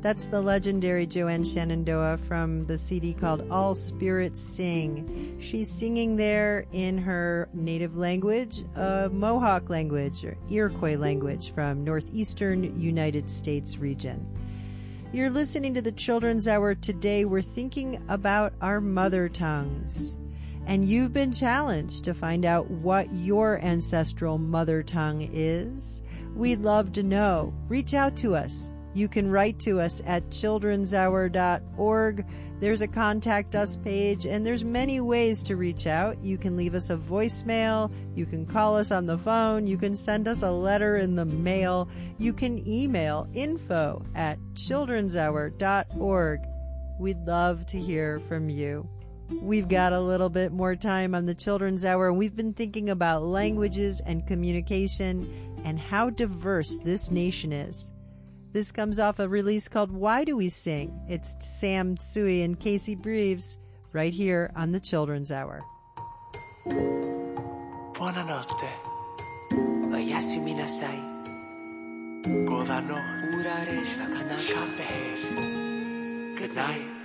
That's the legendary Joanne Shenandoah from the CD called All Spirits Sing. She's singing there in her native language, Mohawk language, or Iroquois language from northeastern United States region. You're listening to the Children's Hour. Today we're thinking about our mother tongues. And you've been challenged to find out what your ancestral mother tongue is. We'd love to know. Reach out to us. You can write to us at childrenshour.org. There's a contact us page, and there's many ways to reach out. You can leave us a voicemail. You can call us on the phone. You can send us a letter in the mail. You can email info@childrenshour.org. We'd love to hear from you. We've got a little bit more time on the Children's Hour, and we've been thinking about languages and communication and how diverse this nation is. This comes off a release called Why Do We Sing? It's Sam Tsui and Casey Breves right here on the Children's Hour. Buonanotte. Oyasumi nasai. Godano. Urare shvakanaka. Shabehev. Good night.